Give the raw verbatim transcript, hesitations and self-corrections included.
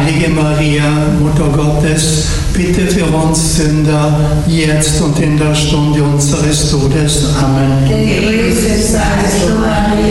Heilige Maria, Mutter Gottes, bitte für uns Sünder, jetzt und in der Stunde unseres Todes. Amen. Gegrüßet seist du, Maria,